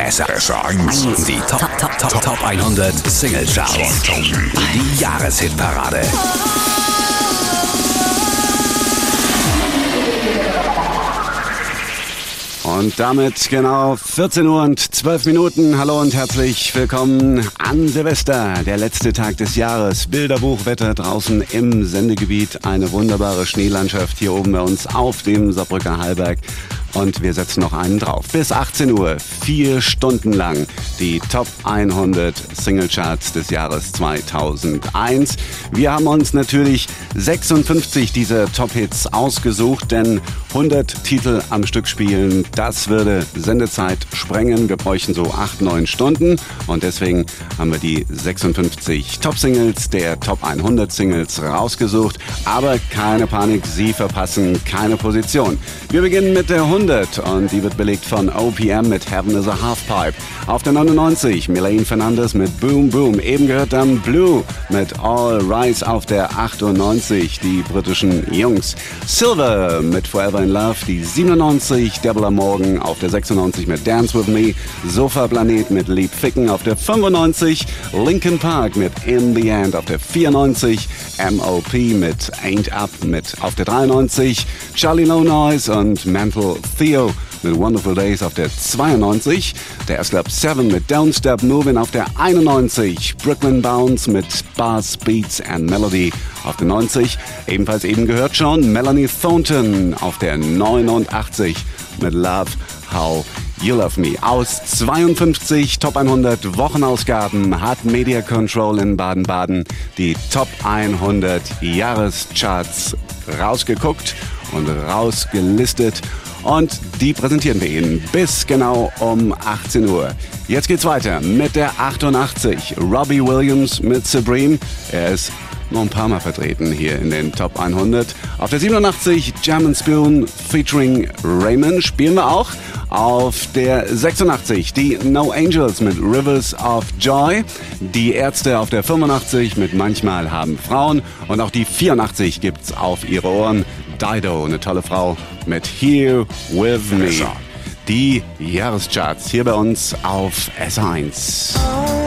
SR1. Die Top 100 Single Charts. Die Jahreshitparade. Und damit genau 14 Uhr und 12 Minuten. Hallo und herzlich willkommen an Silvester, der letzte Tag des Jahres. Bilderbuchwetter draußen im Sendegebiet. Eine wunderbare Schneelandschaft hier oben bei uns auf dem Saarbrücker Hallberg. Und wir setzen noch einen drauf. Bis 18 Uhr, 4 Stunden lang, die Top 100 Singlecharts des Jahres 2001. Wir haben uns natürlich 56 dieser Top-Hits ausgesucht, denn 100 Titel am Stück spielen, das würde Sendezeit sprengen. Wir bräuchten so 8-9 Stunden und deswegen haben wir die 56 Top-Singles der Top 100 Singles rausgesucht. Aber keine Panik, Sie verpassen keine Position. Wir beginnen mit der 100 und die wird belegt von OPM mit Heaven is a Halfpipe. Auf der 99 Mylène Fernandez mit Boom Boom. Eben gehört dann Blue mit All Rise auf der 98, die britischen Jungs. Silver mit Forever in Love, die 97, Deborah Morgan auf der 96 mit Dance With Me. Sofa Planet mit Lieb Ficken auf der 95, Linkin Park mit In The End auf der 94, MOP mit Ain't Up mit auf der 93, Charlie No Noise und Mental Theo mit Wonderful Days auf der 92, der S-Club 7 mit Don't Stop Moving auf der 91, Brooklyn Bounce mit Bass, Beats and Melody auf der 90, ebenfalls eben gehört schon Melanie Thornton auf der 89 mit Love How You Love Me. Aus 52 Top 100 Wochenausgaben hat Media Control in Baden-Baden die Top 100 Jahrescharts rausgeguckt und rausgelistet. Und die präsentieren wir Ihnen bis genau um 18 Uhr. Jetzt geht's weiter mit der 88. Robbie Williams mit Supreme. Er ist noch ein paar Mal vertreten hier in den Top 100. Auf der 87 Jam & Spoon featuring Raymond spielen wir auch. Auf der 86 die No Angels mit Rivers of Joy. Die Ärzte auf der 85 mit Manchmal haben Frauen. Und auch die 84 gibt's auf ihre Ohren. Dido, eine tolle Frau mit Here With Me. Die Jahrescharts hier bei uns auf SR1.